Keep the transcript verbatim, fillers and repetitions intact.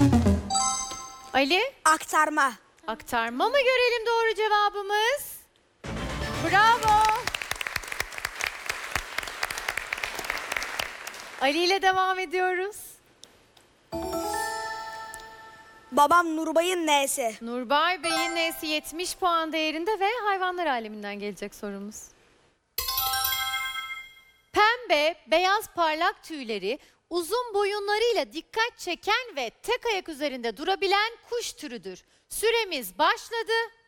Ali, Aktarma. aktarma mı görelim doğru cevabımız? Bravo. Ali ile devam ediyoruz. Babam Nurbay'ın nesi? Nurbay Bey'in N'si yetmiş puan değerinde ve hayvanlar aleminden gelecek sorumuz. Pembe, beyaz parlak tüyleri, uzun boyunlarıyla dikkat çeken ve tek ayak üzerinde durabilen kuş türüdür. Süremiz başladı.